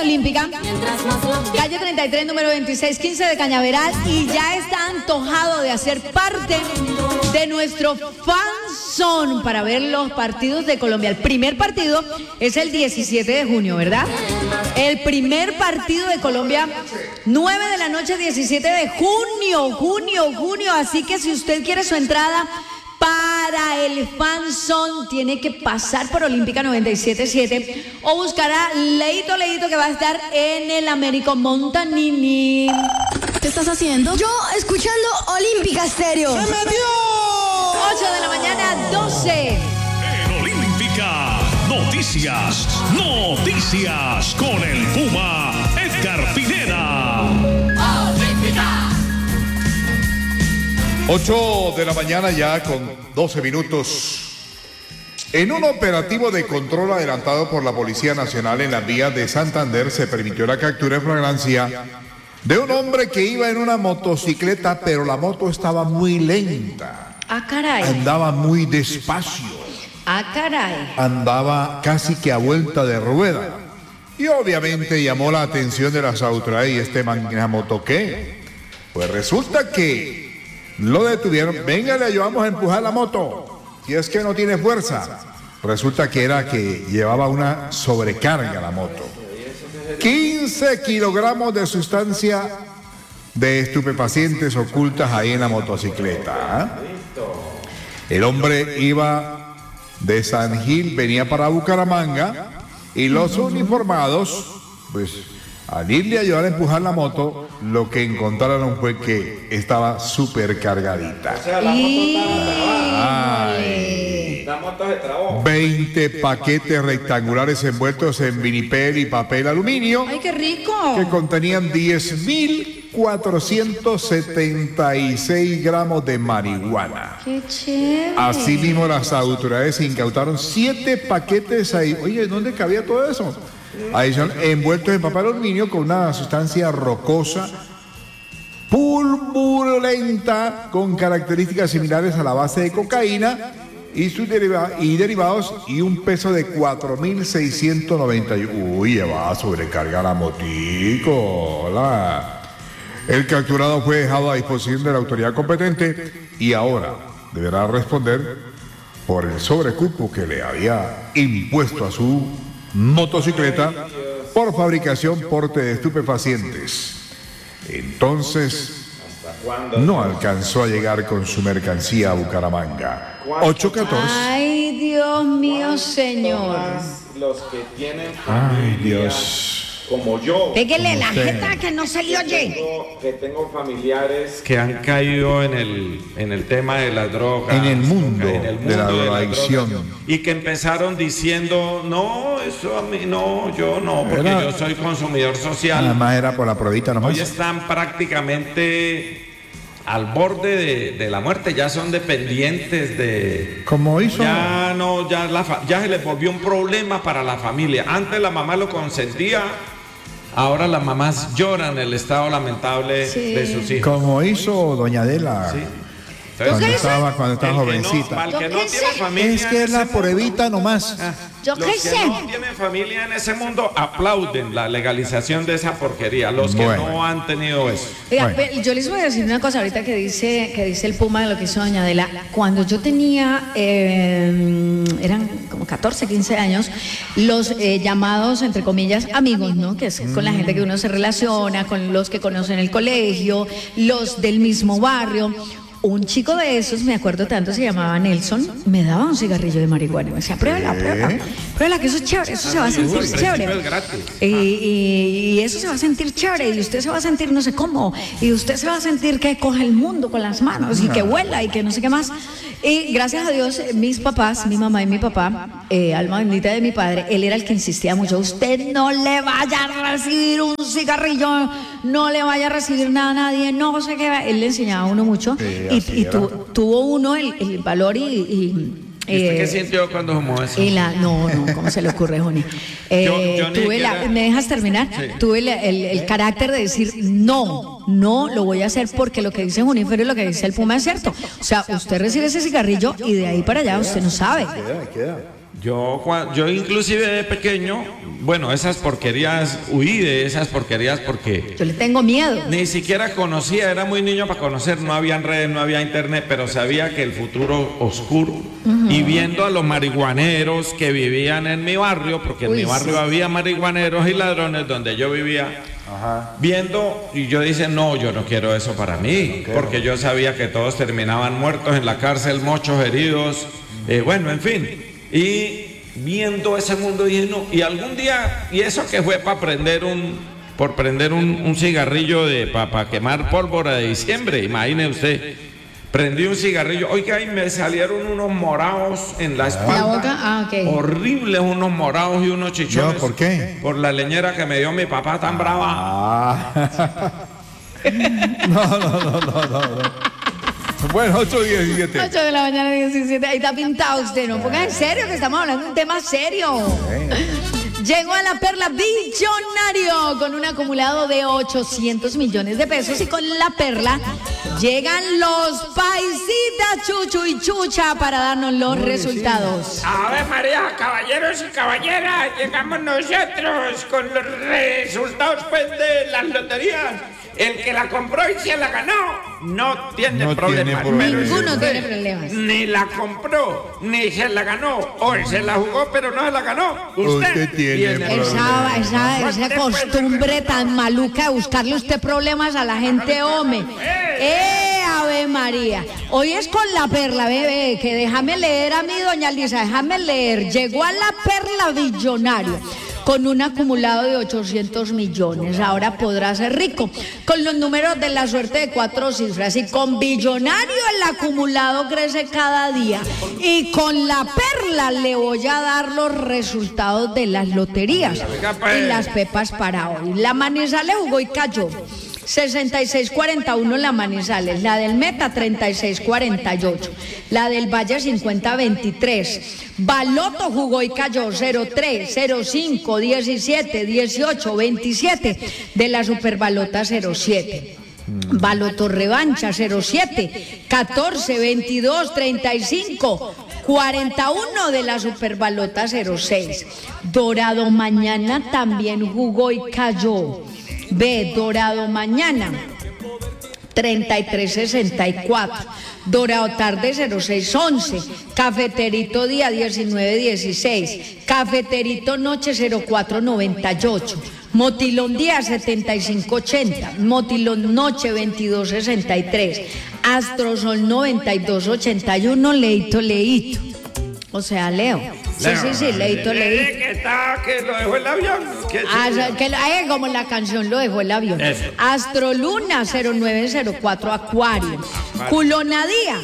Olímpica, calle 33, número 2615 de Cañaveral, y ya está antojado de hacer parte de nuestro fanzone para ver los partidos de Colombia. El primer partido es el 17 de junio, ¿verdad? El primer partido de Colombia, 9 de la noche, 17 de junio. Así que si usted quiere su entrada para el fanzone, tiene que pasar por Olímpica 97.7 o buscar a Leito, que va a estar en el Américo Montanini. ¿Qué estás haciendo? Yo escuchando Olímpica Stereo. ¡Se metió! 8 de la mañana, 12. En Olímpica, noticias con el Puma Edgar Pineda. Olímpica. 8 de la mañana ya con 12 minutos. En un operativo de control adelantado por la Policía Nacional en las vías de Santander se permitió la captura en flagrancia de un hombre que iba en una motocicleta, pero la moto estaba muy lenta. Ah, caray. Andaba muy despacio. Ah, caray. Andaba casi que a vuelta de rueda. Y obviamente llamó la atención de las autoridades. ¿Y este man en la moto qué? Pues resulta que lo detuvieron. Venga, le ayudamos a empujar la moto. Si es que no tiene fuerza. Resulta que era que llevaba una sobrecarga la moto. 15 kilogramos de sustancia de estupefacientes ocultas ahí en la motocicleta. El hombre iba de San Gil, venía para Bucaramanga, y los uniformados, pues al irle a ayudar a empujar la moto, lo que encontraron fue que estaba súper cargadita. O sea, la moto se trabó. 20 paquetes rectangulares envueltos en vinipel y papel aluminio. ¡Ay, qué rico! Que contenían 10.476 gramos de marihuana. ¡Qué chévere! Asimismo, las autoridades incautaron 7 paquetes ahí. Oye, ¿dónde cabía todo eso? Ahí son envueltos en papel aluminio con una sustancia rocosa, purulenta, con características similares a la base de cocaína y sus derivados, y un peso de 4.691. Uy, va a sobrecargar la motico. Hola. El capturado fue dejado a disposición de la autoridad competente y ahora deberá responder por el sobrecupo que le había impuesto a su motocicleta por fabricación, porte de estupefacientes. Entonces no alcanzó a llegar con su mercancía a Bucaramanga. 8:14. Ay, Dios mío, señor. Los que tienen Ay, Dios. como yo, Pégale la jeta que no se le oye. que tengo familiares que han caído en el tema de las drogas, En el mundo de de la drogadicción. y que empezaron diciendo, no, eso a mí no, yo no, porque Era- yo soy consumidor social. Nada más era por la pruebita nomás. Hoy están prácticamente al borde de la muerte, ya son dependientes de... Como hizo. Ya no, ya se les volvió un problema para la familia. Antes la mamá lo consentía, ahora las mamás lloran el estado lamentable de sus hijos. Como hizo doña Adela. Sí. Cuando estaba el que jovencita. No, para el que no Yo qué tiene sé. familia Es que en es la ese mundo, pruebita nomás. Yo los qué que sé. no tienen familia en ese mundo aplauden la legalización de esa porquería. Los que Bueno. no han tenido eso. Oiga, Bueno. yo les voy a decir una cosa ahorita que dice el Puma de lo que hizo doña Adela. Cuando yo tenía, eran como 14, 15 años, los llamados, entre comillas, amigos, ¿no? Que es con la gente que uno se relaciona, con los que conocen el colegio, los del mismo barrio. Un chico de esos, me acuerdo tanto, se llamaba Nelson, me daba un cigarrillo de marihuana. Me decía, pruébala, que eso es chévere, eso se va a sentir chévere. Es gratis. Y eso se va a sentir chévere, y usted se va a sentir no sé cómo, y usted se va a sentir que coge el mundo con las manos, y que vuela, y que no sé qué más. Y gracias a Dios, mis papás, mi mamá y mi papá, alma bendita de mi padre, él era el que insistía mucho, usted no le vaya a recibir un cigarrillo, no le vaya a recibir nada a nadie, no sé qué. Él le enseñaba a uno mucho, y tuvo uno el valor ¿Y usted qué sintió cuando fumó eso? no, ¿cómo se le ocurre, Joni? Yo ni Tuve siquiera- ¿me dejas terminar? Sí. Tuve el carácter de decir, no lo voy a hacer porque lo que dice Junífero y lo que dice el Puma es cierto. O sea, usted recibe ese cigarrillo y de ahí para allá usted no sabe. Yo inclusive de pequeño, bueno, esas porquerías, huí de esas porquerías porque Yo le tengo miedo. ni siquiera conocía, era muy niño para conocer, no había redes, no había internet, pero sabía que el futuro oscuro. Y viendo a los marihuaneros que vivían en mi barrio, porque en mi barrio había marihuaneros y ladrones donde yo vivía, viendo, y yo dije, no, yo no quiero eso para mí, porque yo sabía que todos terminaban muertos en la cárcel, muchos heridos, bueno, en fin. Y viendo ese mundo dije, no, y algún día, y eso que fue para prender un cigarrillo para quemar pólvora de diciembre, imagine usted, prendí un cigarrillo, oiga, y me salieron unos morados en la espalda. ¿La boca? Ok. Horribles, unos morados y unos chichones. ¿Por qué? Por la leñera que me dio mi papá tan brava. No. Bueno, 8:17. 8 de la mañana, 17. Ahí está pintado usted, ¿no? Porque en serio que estamos hablando de un tema serio. Llegó a la perla billonario con un acumulado de 800 millones de pesos y con la perla llegan los paisitas Chuchu y Chucha para darnos los resultados. Ave María, caballeros y caballeras, llegamos nosotros con los resultados pues de las loterías. El que la compró y se la ganó no tiene problemas. Ninguno tiene problemas. Ni la compró, ni se la ganó. O se la jugó, pero no se la ganó. Usted tiene problemas. Esa costumbre tan maluca de buscarle usted problemas a la gente, hombre. Ave María. Hoy es con la perla, bebé, que déjame leer a mi doña Lisa, déjame leer. Llegó a la perla billonario con un acumulado de 800 millones. Ahora podrá ser rico con los números de la suerte de 4 cifras. Y con billonario el acumulado crece cada día. Y con la perla le voy a dar los resultados de las loterías y las pepas para hoy. La Manizales jugó y cayó. 66-41 la Manizales, la del Meta 36-48, la del Valle 50-23, Baloto jugó y cayó 0-3, 0-5, 17, 18, 27, de la Superbalota 0-7. Baloto Revancha 07, 14, 22, 35, 41 de la Superbalota 06. Dorado Mañana también jugó y cayó. B, Dorado Mañana 33-64, Dorado Tarde 06-11, Cafeterito Día 19-16, Cafeterito Noche 04-98, Motilón Día 75-80, Motilón Noche 22-63, Astrosol 92-81, Leito. O sea, Leo. Sí, Leito. Que lo dejó el avión. Como la canción lo dejó el avión. Astroluna 0904 Acuario. Culonadía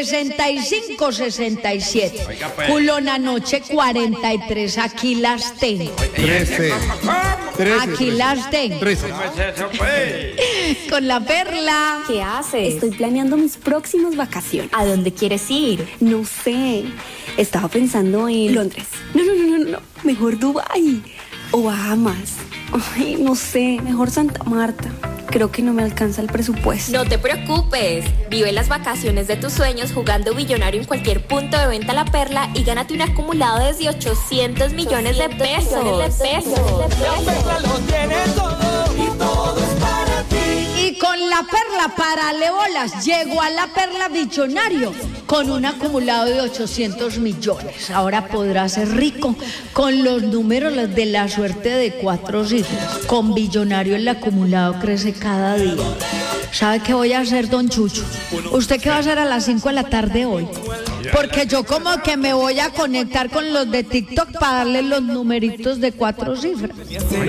65-67. Culona Noche 43. Aquí las tengo. 13. Aquí las tengo. 13. Con la perla. ¿Qué haces? Estoy planeando mis próximas vacaciones. ¿A dónde quieres ir? No sé. Estaba pensando en Londres. No. Mejor Dubái. O Bahamas. Ay, no sé. Mejor Santa Marta. Creo que no me alcanza el presupuesto. No te preocupes. Vive las vacaciones de tus sueños jugando billonario en cualquier punto de venta La Perla y gánate un acumulado desde 800 millones de pesos. La Perla lo tiene todo y todo es para ti. Y con la perla, párale bolas, llegó a la perla billonario con un acumulado de 800 millones. Ahora podrá ser rico con los números de la suerte de 4 cifras. Con billonario el acumulado crece cada día. ¿Sabe qué voy a hacer, don Chucho? ¿Usted qué va a hacer a las 5 de la tarde hoy? Porque yo como que me voy a conectar con los de TikTok para darle los numeritos de 4 cifras.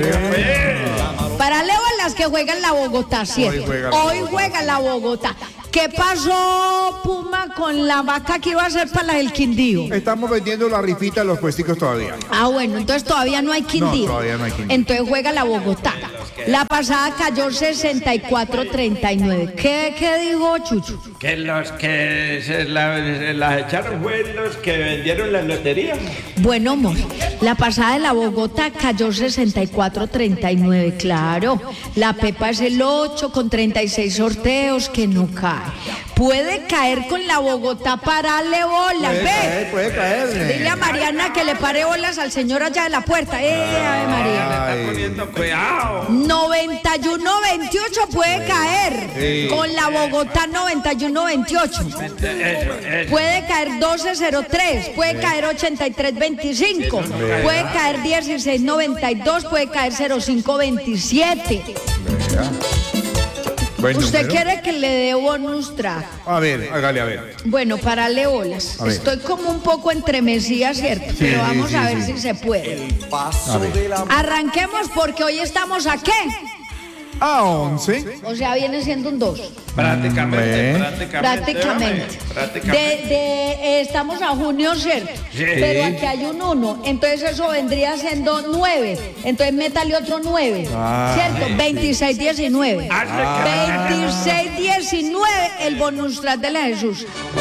Para Leo las que juegan la Bogotá 7. Hoy juega la Bogotá. ¿Qué pasó, Puma, con la vaca que iba a hacer para la del Quindío? Estamos vendiendo la rifita en los puesticos todavía. Ah, bueno, entonces todavía no hay Quindío. No, todavía no hay Quindío. Entonces juega la Bogotá. La pasada cayó 64-39. ¿Qué dijo Chucho? Que los que se las echaron fue los que vendieron la lotería. Bueno, amor, la pasada de la Bogotá cayó 64-39, claro. La Pepa es el 8 con 36 sorteos que no cae. puede caer con la Bogotá, pararle bolas, Puede caer. Dile a Mariana que le pare bolas al señor allá de la puerta. Ave María. Le está poniendo cuidado. 91-28 puede caer. Sí. Con la Bogotá 91-28. Eso. Puede caer 12-03, puede caer 83-25, puede caer 16-92, puede caer 05-27. Buen ¿Usted número. quiere que le dé bonus track? A ver, hágale a ver. Bueno, parale bolas. A ver. Estoy como un poco entremesía, ¿cierto? Pero vamos a ver si se puede. A ver. Arranquemos porque hoy estamos ¿a qué? A 11. O sea, viene siendo un 2. Prácticamente. Estamos a junio, ¿cierto? Sí. Pero aquí hay un 1, entonces eso vendría siendo 9. Entonces métale otro 9, ¿cierto? 26-19. 26-19, el bonus track de la Jesús.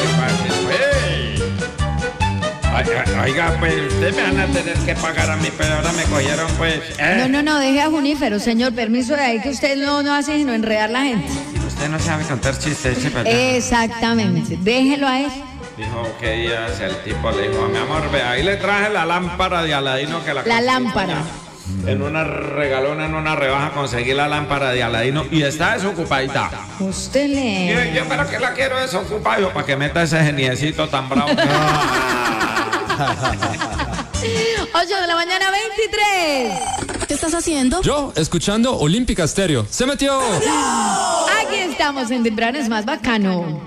Oiga, pues ustedes me van a tener que pagar a mí, pero ahora me cogieron, pues. No, deje a Junífero, señor, permiso de ahí que usted no hace sino enredar la gente. Usted no sabe contar chistes, ¿verdad? Exactamente, déjelo a él. Dijo que días el tipo le dijo, mi amor, ve, ahí le traje la lámpara de Aladino que La conseguí lámpara. En una regalona, en una rebaja, conseguí la lámpara de Aladino y está desocupadita. Usted Y le... yo, pero que la quiero desocupada, yo, para que meta ese geniecito tan bravo. 8 de la mañana, 23. ¿Qué estás haciendo? Yo, escuchando Olímpica Stereo. ¡Se metió! Aquí estamos en Temprano es más bacano.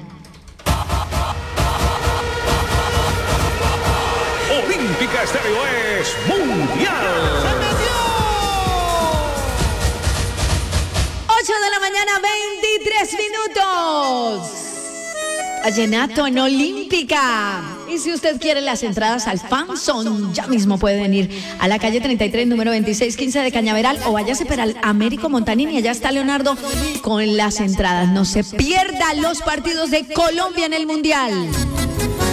Olímpica Estéreo es mundial. 8 de la mañana, 23 minutos. Vallenato en Olímpica. Y si usted quiere las entradas al Fanzone, ya mismo puede venir a la calle 33, número 2615 de Cañaveral, o váyase para el Américo Montanini. Allá está Leonardo con las entradas. No se pierda los partidos de Colombia en el Mundial.